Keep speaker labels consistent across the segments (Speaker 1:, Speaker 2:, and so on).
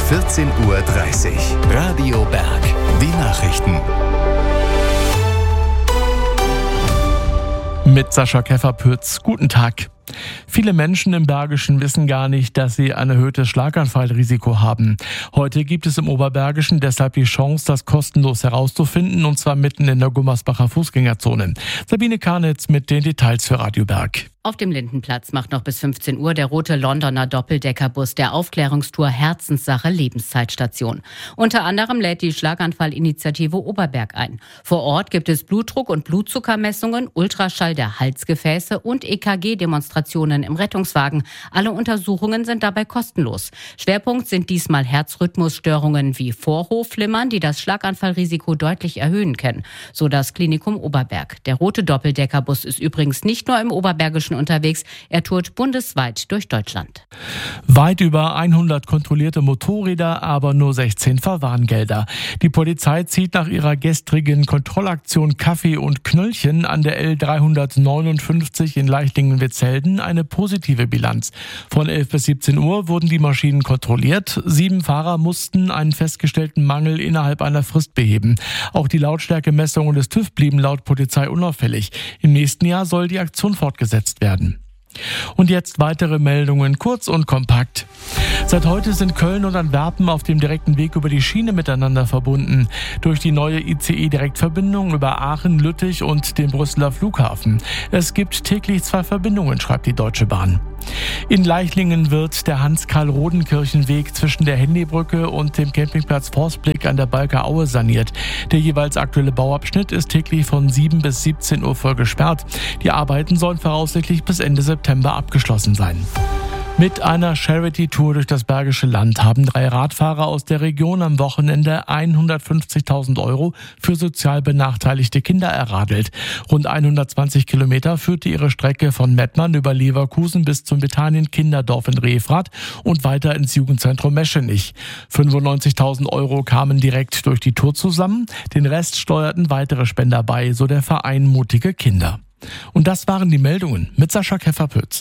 Speaker 1: 14:30 Uhr. Radio Berg. Die Nachrichten.
Speaker 2: Mit Sascha Keffer-Pütz. Guten Tag. Viele Menschen im Bergischen wissen gar nicht, dass sie ein erhöhtes Schlaganfallrisiko haben. Heute gibt es im Oberbergischen deshalb die Chance, das kostenlos herauszufinden, und zwar mitten in der Gummersbacher Fußgängerzone. Sabine Karnitz mit den Details für Radio Berg.
Speaker 3: Auf dem Lindenplatz macht noch bis 15 Uhr der rote Londoner Doppeldeckerbus der Aufklärungstour Herzenssache Lebenszeitstation. Unter anderem lädt die Schlaganfallinitiative Oberberg ein. Vor Ort gibt es Blutdruck- und Blutzuckermessungen, Ultraschall der Halsgefäße und EKG-Demonstrationen im Rettungswagen. Alle Untersuchungen sind dabei kostenlos. Schwerpunkt sind diesmal Herzrhythmusstörungen wie Vorhofflimmern, die das Schlaganfallrisiko deutlich erhöhen können, so das Klinikum Oberberg. Der rote Doppeldeckerbus ist übrigens nicht nur im Oberbergischen unterwegs, er tourt bundesweit durch Deutschland.
Speaker 2: Weit über 100 kontrollierte Motorräder, aber nur 16 Verwarngelder. Die Polizei zieht nach ihrer gestrigen Kontrollaktion Kaffee und Knöllchen an der L359 in Leichlingen-Witzhelden eine positive Bilanz. Von 11 bis 17 Uhr wurden die Maschinen kontrolliert. 7 Fahrer mussten einen festgestellten Mangel innerhalb einer Frist beheben. Auch die Lautstärkemessungen des TÜV blieben laut Polizei unauffällig. Im nächsten Jahr soll die Aktion fortgesetzt werden. Und jetzt weitere Meldungen, kurz und kompakt. Seit heute sind Köln und Antwerpen auf dem direkten Weg über die Schiene miteinander verbunden. Durch die neue ICE-Direktverbindung über Aachen, Lüttich und den Brüsseler Flughafen. Es gibt täglich 2 Verbindungen, schreibt die Deutsche Bahn. In Leichlingen wird der Hans-Karl-Rodenkirchen-Weg zwischen der Handybrücke und dem Campingplatz Forstblick an der Balker Aue saniert. Der jeweils aktuelle Bauabschnitt ist täglich von 7 bis 17 Uhr voll gesperrt. Die Arbeiten sollen voraussichtlich bis Ende September abgeschlossen sein. Mit einer Charity-Tour durch das Bergische Land haben 3 Radfahrer aus der Region am Wochenende 150.000 € für sozial benachteiligte Kinder erradelt. Rund 120 Kilometer führte ihre Strecke von Mettmann über Leverkusen bis zum Bethanien-Kinderdorf in Refrath und weiter ins Jugendzentrum Meschenich. 95.000 € kamen direkt durch die Tour zusammen. Den Rest steuerten weitere Spender bei, so der Verein Mutige Kinder. Und das waren die Meldungen mit Sascha Keffer-Pütz.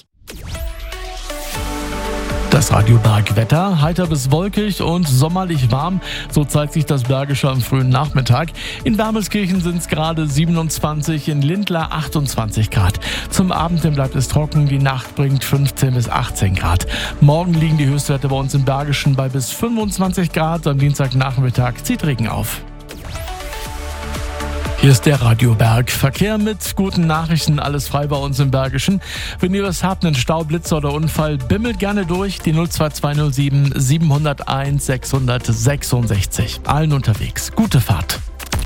Speaker 2: Das Radio Berg Wetter, heiter bis wolkig und sommerlich warm, so zeigt sich das Bergische am frühen Nachmittag. In Wermelskirchen sind es gerade 27, in Lindlar 28 Grad. Zum Abend hin bleibt es trocken, die Nacht bringt 15 bis 18 Grad. Morgen liegen die Höchstwerte bei uns im Bergischen bei bis 25 Grad, am Dienstagnachmittag zieht Regen auf. Hier ist der Radio Berg. Verkehr mit guten Nachrichten, alles frei bei uns im Bergischen. Wenn ihr was habt, einen Stau, Blitzer oder Unfall, bimmelt gerne durch. Die 02207 701 666. Allen unterwegs. Gute Fahrt.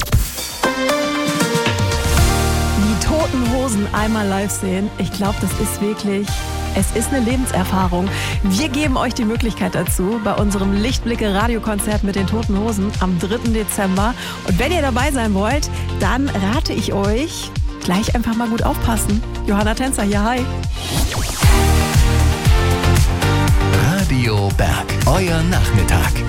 Speaker 4: Die Toten Hosen einmal live sehen, ich glaube, das ist wirklich... Es ist eine Lebenserfahrung. Wir geben euch die Möglichkeit dazu bei unserem Lichtblicke-Radiokonzert mit den Toten Hosen am 3. Dezember. Und wenn ihr dabei sein wollt, dann rate ich euch, gleich einfach mal gut aufpassen. Johanna Tänzer hier, hi.
Speaker 1: Radio Berg, euer Nachmittag.